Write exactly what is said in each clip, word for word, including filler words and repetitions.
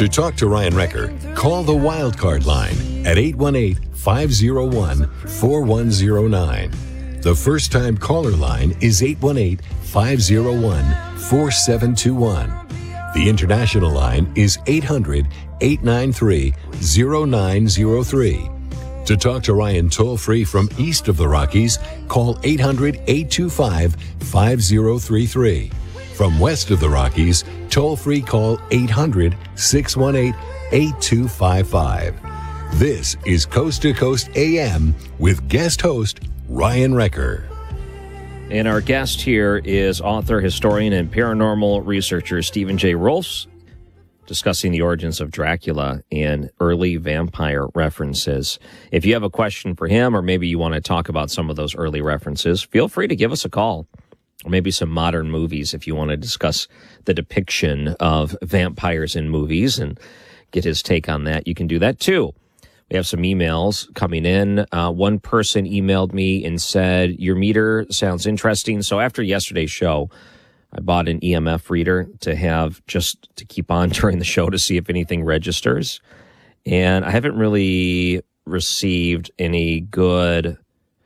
To talk to Ryan Recker, call the Wildcard line at eight one eight, five oh one, four one oh nine. The first-time caller line is eight one eight, five oh one, four seven two one. The international line is eight hundred, eight nine three, oh nine oh three. To talk to Ryan toll-free from east of the Rockies, call eight hundred, eight two five, five oh three three. From west of the Rockies, toll-free call eight hundred, six one eight, eight two five five. This is Coast to Coast A M with guest host Ryan Recker. And our guest here is author, historian, and paranormal researcher Stephen J. Rolfs, discussing the origins of Dracula and early vampire references. If you have a question for him, or maybe you want to talk about some of those early references, feel free to give us a call. Or maybe some modern movies if you want to discuss the depiction of vampires in movies and get his take on that. You can do that too. We have some emails coming in. Uh, one person emailed me and said, your meter sounds interesting. So after yesterday's show, I bought an E M F reader to have just to keep on during the show to see if anything registers. And I haven't really received any good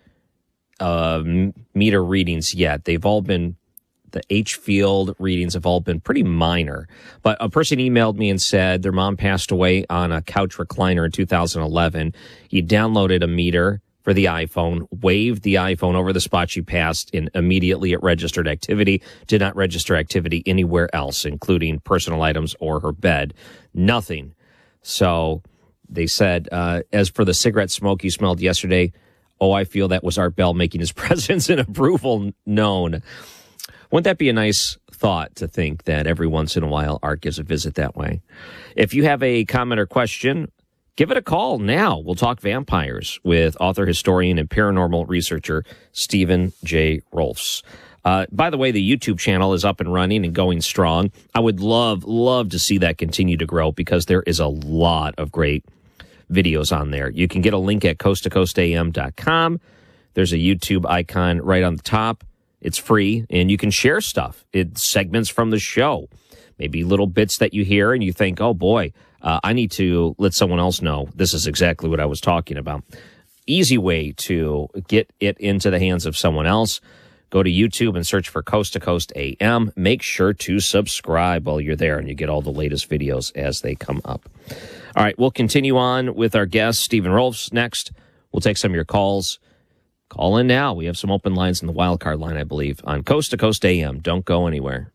uh, meter readings yet. They've all been, the H field readings have all been pretty minor. But a person emailed me and said their mom passed away on a couch recliner in two thousand eleven. He downloaded a meter for the iPhone, waved the iPhone over the spot she passed, and immediately it registered activity. Did not register activity anywhere else, including personal items or her bed. Nothing. So they said, uh, as for the cigarette smoke you smelled yesterday, oh, I feel that was Art Bell making his presence and approval known. Wouldn't that be a nice thought to think that every once in a while Art gives a visit that way? If you have a comment or question, give it a call now. We'll talk vampires with author, historian, and paranormal researcher Stephen J. Rolfs. Uh, by the way, the YouTube channel is up and running and going strong. I would love, love to see that continue to grow because there is a lot of great videos on there. You can get a link at coast to coast a m dot com. There's a YouTube icon right on the top. It's free, and you can share stuff. It's segments from the show, maybe little bits that you hear, and you think, oh, boy, uh, I need to let someone else know this is exactly what I was talking about. Easy way to get it into the hands of someone else. Go to YouTube and search for Coast to Coast A M. Make sure to subscribe while you're there, and you get all the latest videos as they come up. All right, we'll continue on with our guest, Stephen Rolfs, next. We'll take some of your calls. Call in now. We have some open lines in the wildcard line, I believe, on Coast to Coast A M. Don't go anywhere.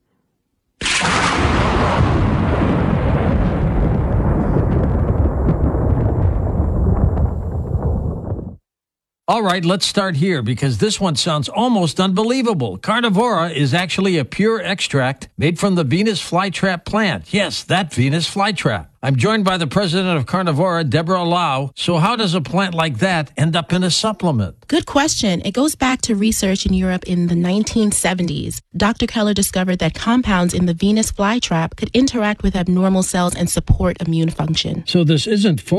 All right, let's start here because this one sounds almost unbelievable. Carnivora is actually a pure extract made from the Venus flytrap plant. Yes, that Venus flytrap. I'm joined by the president of Carnivora, Deborah Lau. So how does a plant like that end up in a supplement? Good question. It goes back to research in Europe in the nineteen seventies. Doctor Keller discovered that compounds in the Venus flytrap could interact with abnormal cells and support immune function. So this isn't